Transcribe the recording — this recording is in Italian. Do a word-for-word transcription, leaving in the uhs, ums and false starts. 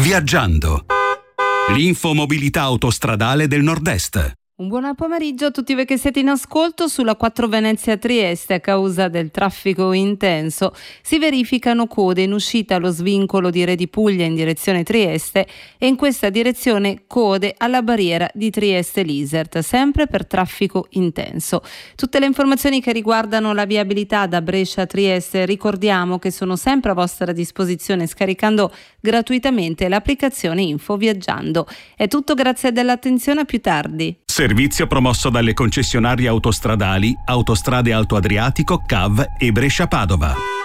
Viaggiando. L'infomobilità autostradale del Nord-Est. Un buon pomeriggio a tutti voi che siete in ascolto. Sulla quattro Venezia-Trieste, a causa del traffico intenso, si verificano code in uscita allo svincolo di Re di Puglia in direzione Trieste e in questa direzione code alla barriera di Trieste-Lisert, sempre per traffico intenso. Tutte le informazioni che riguardano la viabilità da Brescia a Trieste ricordiamo che sono sempre a vostra disposizione scaricando gratuitamente l'applicazione Info Viaggiando. È tutto, grazie dell'attenzione, a più tardi. Servizio promosso dalle concessionarie autostradali Autostrade Alto Adriatico, C A V e Brescia Padova.